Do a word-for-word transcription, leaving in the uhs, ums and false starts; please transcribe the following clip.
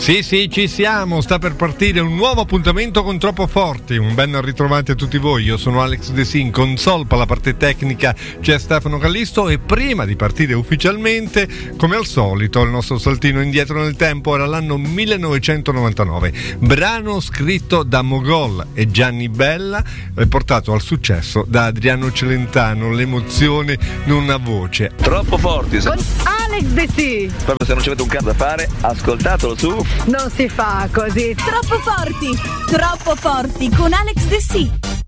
Sì, sì, ci siamo, sta per partire un nuovo appuntamento con Troppo Forti. Un ben ritrovati a tutti voi, io sono Alex De Sin, console per la parte tecnica c'è Stefano Callisto, e prima di partire ufficialmente, come al solito, il nostro saltino indietro nel tempo era l'anno millenovecentonovantanove, brano scritto da Mogol e Gianni Bella e portato al successo da Adriano Celentano. L'emozione non ha voce. Troppo Forti, con Alex De Sin. Proprio se non ci avete un cazzo da fare, ascoltatelo su. Non si fa così. Troppo Forti, Troppo Forti con Alex De Sin.